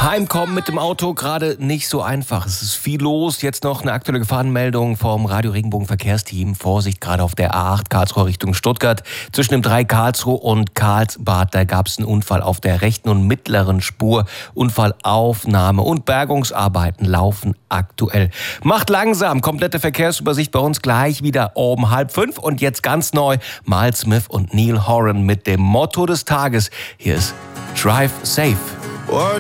Heimkommen mit dem Auto gerade nicht so einfach. Es ist viel los. Jetzt noch eine aktuelle Gefahrenmeldung vom Radio Regenbogen Verkehrsteam. Vorsicht, gerade auf der A8 Karlsruhe Richtung Stuttgart. Zwischen dem 3 Karlsruhe und Karlsbad, da gab es einen Unfall auf der rechten und mittleren Spur. Unfallaufnahme und Bergungsarbeiten laufen aktuell. Macht langsam. Komplette Verkehrsübersicht bei uns gleich wieder um 4:30. Und jetzt ganz neu Miles Smith und Neil Horan mit dem Motto des Tages. Hier ist Drive Safe.